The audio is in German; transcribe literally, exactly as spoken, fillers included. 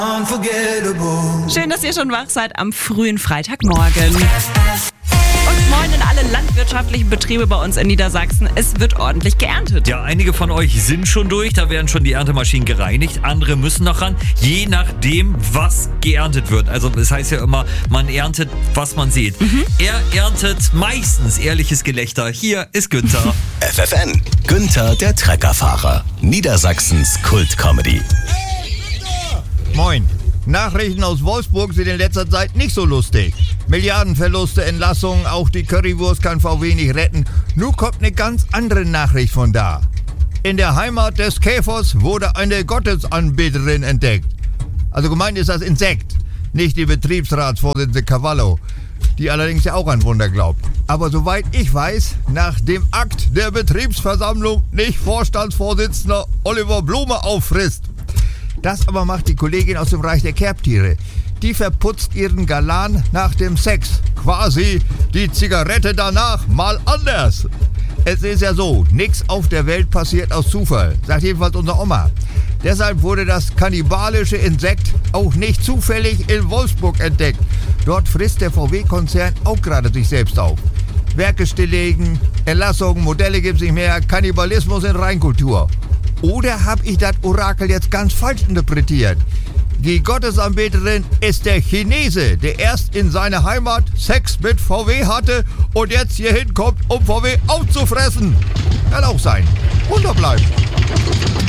Schön, dass ihr schon wach seid am frühen Freitagmorgen. Und moin in alle landwirtschaftlichen Betriebe bei uns in Niedersachsen. Es wird ordentlich geerntet. Ja, einige von euch sind schon durch, da werden schon die Erntemaschinen gereinigt. Andere müssen noch ran, je nachdem, was geerntet wird. Also das heißt ja immer, man erntet, was man sieht. Mhm. Er erntet meistens ehrliches Gelächter. Hier ist Günther. F F N, Günther der Treckerfahrer. Niedersachsens Kult-Comedy. Moin. Nachrichten aus Wolfsburg sind in letzter Zeit nicht so lustig. Milliardenverluste, Entlassungen, auch die Currywurst kann V W nicht retten. Nun kommt eine ganz andere Nachricht von da. In der Heimat des Käfers wurde eine Gottesanbeterin entdeckt. Also gemeint ist das Insekt, nicht die Betriebsratsvorsitzende Cavallo, die allerdings ja auch an Wunder glaubt. Aber soweit ich weiß, nach dem Akt der Betriebsversammlung nicht Vorstandsvorsitzender Oliver Blume auffrisst. Das aber macht die Kollegin aus dem Reich der Kerbtiere. Die verputzt ihren Galan nach dem Sex. Quasi die Zigarette danach mal anders. Es ist ja so, nichts auf der Welt passiert aus Zufall, sagt jedenfalls unsere Oma. Deshalb wurde das kannibalische Insekt auch nicht zufällig in Wolfsburg entdeckt. Dort frisst der V W-Konzern auch gerade sich selbst auf. Werke stilllegen, Entlassungen, Modelle gibt's nicht mehr, Kannibalismus in Reinkultur. Oder habe ich das Orakel jetzt ganz falsch interpretiert? Die Gottesanbeterin ist der Chinese, der erst in seiner Heimat Sex mit V W hatte und jetzt hier hinkommt, um V W aufzufressen. Kann auch sein. Runterbleiben.